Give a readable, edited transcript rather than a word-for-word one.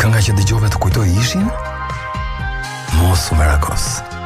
Kënga që dëgjove të kujtoi ishin? Mos u merakos.